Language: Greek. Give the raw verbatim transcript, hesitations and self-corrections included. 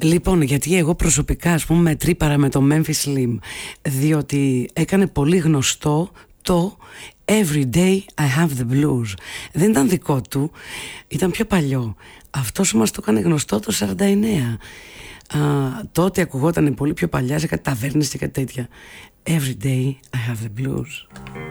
Λοιπόν, γιατί εγώ προσωπικά, ας πούμε, τρύπαρα με το Memphis Slim, διότι έκανε πολύ γνωστό το Every day I have the blues. Δεν ήταν δικό του, ήταν πιο παλιό. Αυτός μας το έκανε γνωστό το σαράντα εννέα. Α, τότε ακουγόταν πολύ πιο παλιά σε κάτι ταβέρνες και κάτι τέτοια. Every day I have the blues.